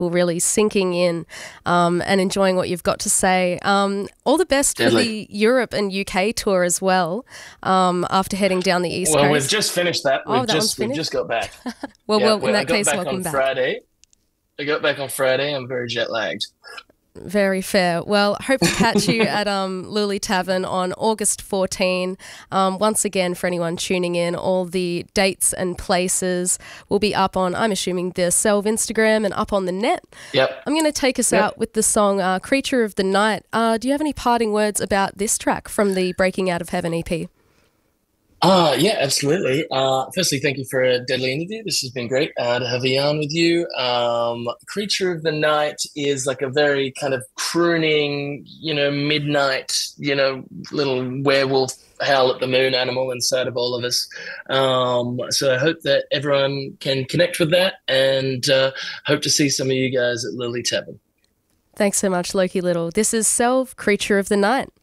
people really sinking in and enjoying what you've got to say. All the best for the Europe and UK tour as well after heading down the East Coast. Well, we've just finished that. Oh, that one's We've finished? just got back. Well, in I that got case, back on welcome back. Friday. I got back on Friday. I'm very jet lagged. Very fair. Well, hope to catch you at Luli Tavern on August 14. Once again, for anyone tuning in, all the dates and places will be up on, I'm assuming, the Selv Instagram and up on the net. Yep. I'm going to take us out with the song Creature of the Night. Do you have any parting words about this track from the Breaking Out of Heaven EP? Yeah, absolutely. Firstly, thank you for a deadly interview. This has been great to have a yarn with you. Creature of the Night is like a very kind of crooning, midnight, little werewolf howl at the moon animal inside of all of us. So I hope that everyone can connect with that, and hope to see some of you guys at Lily Tavern. Thanks so much, Loki Little. This is Selv, Creature of the Night.